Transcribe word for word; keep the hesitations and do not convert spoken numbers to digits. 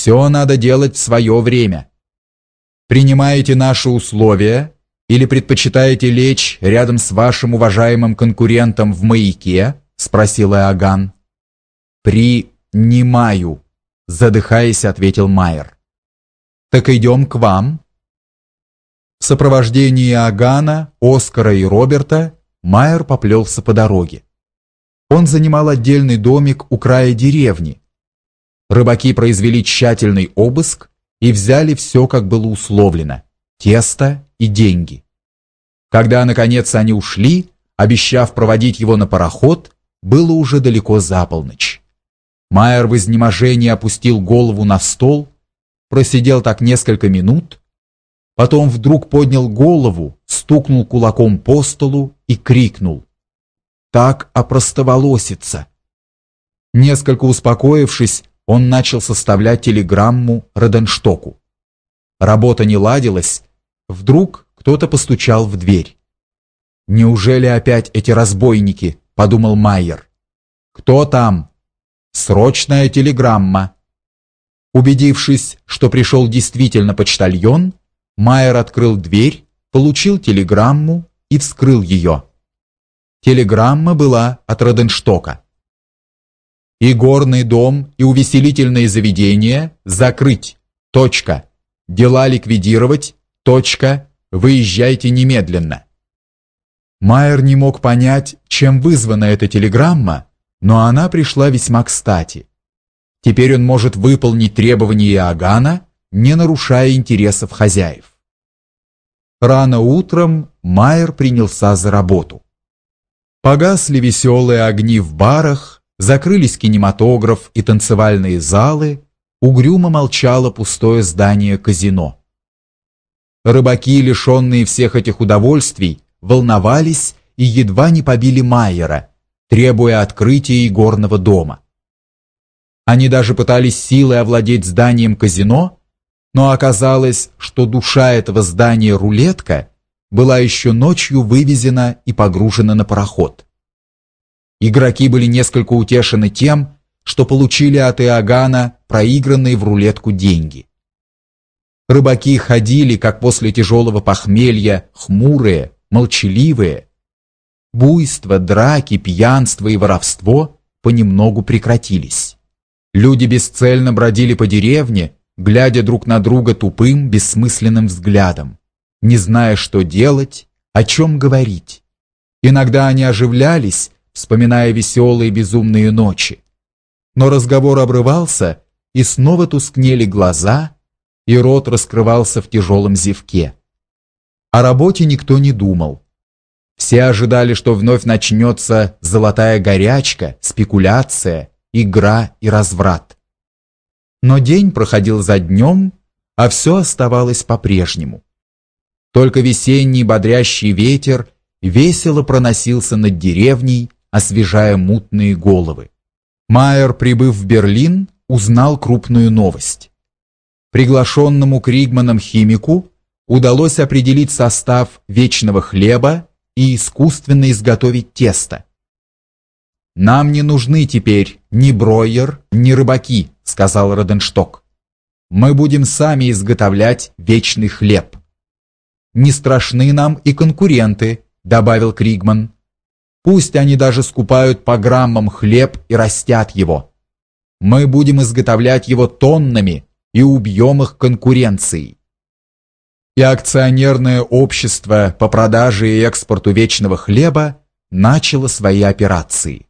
Все надо делать в свое время. Принимаете наши условия или предпочитаете лечь рядом с вашим уважаемым конкурентом в маяке? Спросил Иоганн. Принимаю, задыхаясь, ответил Майер. Так идем к вам. В сопровождении Иоганна, Оскара и Роберта Майер поплелся по дороге. Он занимал отдельный домик у края деревни. Рыбаки произвели тщательный обыск и взяли все, как было условлено – тесто и деньги. Когда, наконец, они ушли, обещав проводить его на пароход, было уже далеко за полночь. Майер в изнеможении опустил голову на стол, просидел так несколько минут, потом вдруг поднял голову, стукнул кулаком по столу и крикнул: «Так опростоволосится!» Несколько успокоившись, он начал составлять телеграмму Роденштоку. Работа не ладилась, вдруг кто-то постучал в дверь. «Неужели опять эти разбойники?» – подумал Майер. «Кто там?» «Срочная телеграмма». Убедившись, что пришел действительно почтальон, Майер открыл дверь, получил телеграмму и вскрыл ее. Телеграмма была от Роденштока. «И горный дом, и увеселительные заведения закрыть. Точка. Дела ликвидировать. Точка. Выезжайте немедленно». Майер не мог понять, чем вызвана эта телеграмма, но она пришла весьма кстати. Теперь он может выполнить требования Иоганна, не нарушая интересов хозяев. Рано утром Майер принялся за работу. Погасли веселые огни в барах, закрылись кинематограф и танцевальные залы, угрюмо молчало пустое здание казино. Рыбаки, лишенные всех этих удовольствий, волновались и едва не побили Майера, требуя открытия игорного дома. Они даже пытались силой овладеть зданием казино, но оказалось, что душа этого здания, рулетка, была еще ночью вывезена и погружена на пароход. Игроки были несколько утешены тем, что получили от Иоганна проигранные в рулетку деньги. Рыбаки ходили, как после тяжелого похмелья, хмурые, молчаливые. Буйство, драки, пьянство и воровство понемногу прекратились. Люди бесцельно бродили по деревне, глядя друг на друга тупым, бессмысленным взглядом, не зная, что делать, о чем говорить. Иногда они оживлялись, вспоминая веселые безумные ночи. Но разговор обрывался, и снова тускнели глаза, и рот раскрывался в тяжелом зевке. О работе никто не думал. Все ожидали, что вновь начнется золотая горячка, спекуляция, игра и разврат. Но день проходил за днем, а все оставалось по-прежнему. Только весенний бодрящий ветер весело проносился над деревней, освежая мутные головы. Майер, прибыв в Берлин, узнал крупную новость. Приглашенному Кригманом химику удалось определить состав вечного хлеба и искусственно изготовить тесто. «Нам не нужны теперь ни бройер, ни рыбаки», — сказал Роденшток. «Мы будем сами изготовлять вечный хлеб». «Не страшны нам и конкуренты», — добавил Кригман. «Пусть они даже скупают по граммам хлеб и растят его. Мы будем изготовлять его тоннами и убьем их конкуренцией». И акционерное общество по продаже и экспорту вечного хлеба начало свои операции.